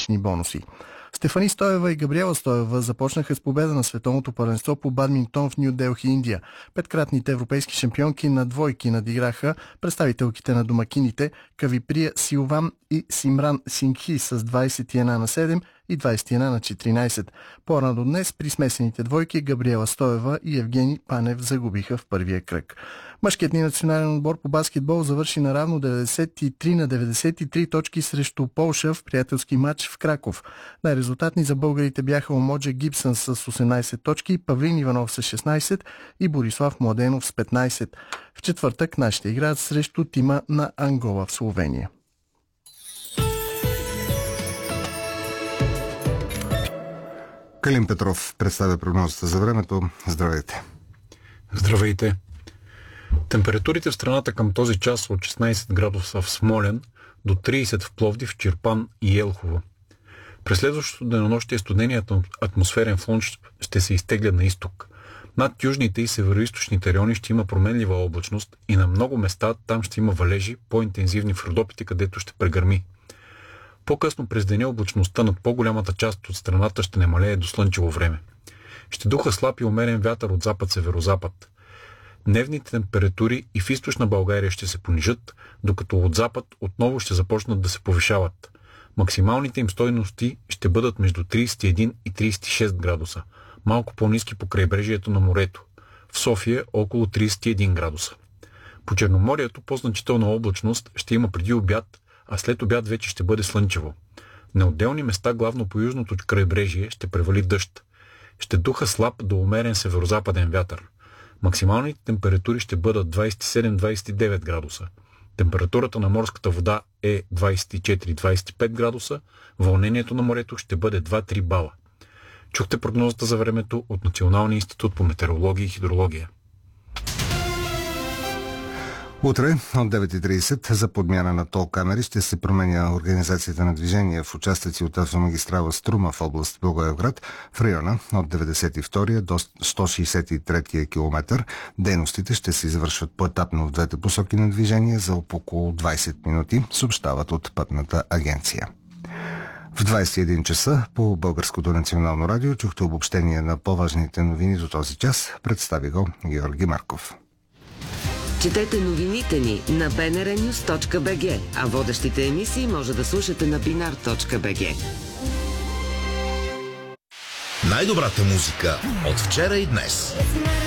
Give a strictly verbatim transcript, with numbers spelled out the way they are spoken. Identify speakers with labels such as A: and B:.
A: лични бонуси. Стефани Стоева и Габриела Стоева започнаха с победа на световното първенство по бадминтон в Ню Делхи, Индия. Петкратните европейски шампионки на двойки надиграха представителките на домакините Кавиприя Силван и Симран Сингхи с двадесет и една на седем и двадесет и една на четиринадесет. По-рано днес при смесените двойки Габриела Стоева и Евгений Панев загубиха в първия кръг. Мъжкият ни национален отбор по баскетбол завърши наравно деветдесет и три на деветдесет и три точки срещу Полша в приятелски матч в Краков. Най-резултатни за българите бяха Омоджа Гибсън с осемнадесет точки, Павлин Иванов с шестнадесет и Борислав Младенов с петнадесет. В четвъртък нашите играят срещу тима на Ангола в Словения.
B: Калин Петров представя прогнозата за времето. Здравейте!
C: Здравейте! Температурите в страната към този час са от шестнадесет градуса в Смолян до тридесет в Пловдив, Чирпан и Елхово. През следващото денонощие студеният атмосферен фронт ще се изтегля на изток. Над южните и североизточните райони ще има променлива облачност и на много места там ще има валежи, по-интензивни в Родопите, където ще прегърми. По-късно през деня облачността над по-голямата част от страната ще намалее до слънчево време. Ще духа слаб и умерен вятър от запад-северозапад. Дневните температури и в източна България ще се понижат, докато от запад отново ще започнат да се повишават. Максималните им стойности ще бъдат между тридесет и един и тридесет и шест градуса, малко по-ниски по крайбрежието на морето. В София около тридесет и един градуса. По Черноморието по-значителна облачност ще има преди обяд, а след обяд вече ще бъде слънчево. На отделни места, главно по южното крайбрежие, ще превали дъжд. Ще духа слаб до умерен северозападен вятър. Максималните температури ще бъдат двадесет и седем до двадесет и девет градуса. Температурата на морската вода е двадесет и четири до двадесет и пет градуса, вълнението на морето ще бъде два до три бала. Чухте прогнозата за времето от Националния институт по метеорология и хидрология.
B: Утре от девет и тридесет за подмяна на тол камери ще се променя организацията на движение в участъци от автомагистрала Струма в област Благоевград в района от деветдесет и втория до сто шестдесет и третия километър. Дейностите ще се извършват поетапно в двете посоки на движение за около двадесет минути, съобщават от Пътната агенция. В двадесет и един часа по Българското национално радио чухте обобщение на по-важните новини до този час. Представи го Георги Марков.
D: Четете новините ни на би ен ар нюз точка би джи, а водещите емисии може да слушате на бинар точка би джи.
E: Най-добрата музика от вчера и днес.